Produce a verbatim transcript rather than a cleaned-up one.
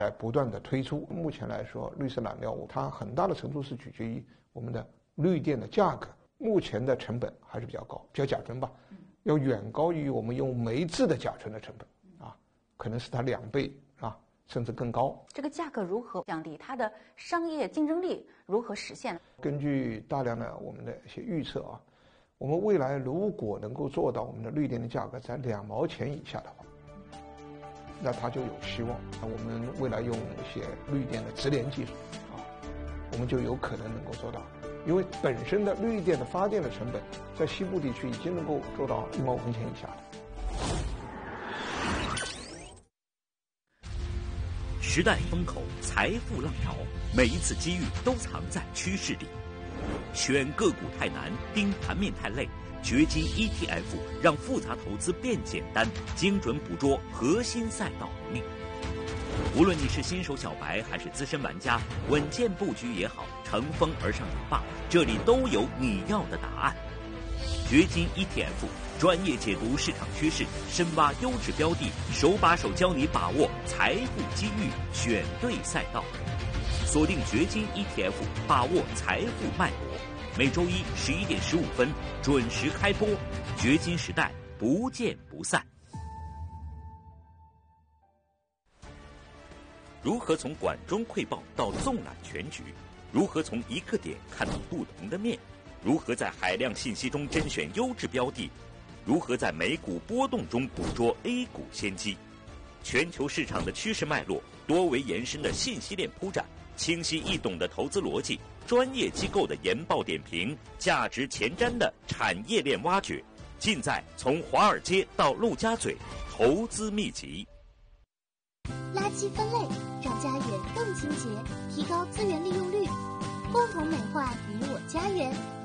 在不断的推出。目前来说，绿色燃料它很大的程度是取决于我们的绿电的价格。目前的成本还是比较高，叫甲醇吧，要远高于我们用煤制的甲醇的成本啊，可能是它两倍啊，甚至更高。 这个价格如何降低？它的商业竞争力如何实现？ 根据大量的我们的一些预测啊，我们未来如果能够做到我们的绿电的价格在两毛钱以下的话，那它就有希望。我们未来用一些绿电的直连技术啊，我们就有可能能够做到。因为本身的绿电的发电的成本，在西部地区已经能够做到一毛五分钱以下了。 时代风口，财富浪潮，每一次机遇都藏在趋势里。选个股太难，盯盘面太累，掘金 E T F 让复杂投资变简单，精准捕捉核心赛道红利。无论你是新手小白还是资深玩家，稳健布局也好，乘风而上也罢，这里都有你要的答案。掘金 E T F 专业解读市场趋势，深挖优质标的，手把手教你把握财富机遇，选对赛道。锁定掘金 E T F， 把握财富脉搏。每周一十一点十五分准时开播，掘金时代不见不散。如何从管中窥豹到纵览全局？如何从一个点看到不同的面？如何在海量信息中甄选优质标的？如何在美股波动中捕捉 A 股先机？全球市场的趋势脉络，多维延伸的信息链铺展，清晰易懂的投资逻辑，专业机构的研报点评，价值前瞻的产业链挖掘，尽在从华尔街到陆家嘴投资秘籍。 垃圾分类，让家园更清洁，提高资源利用率，共同美化你我家园。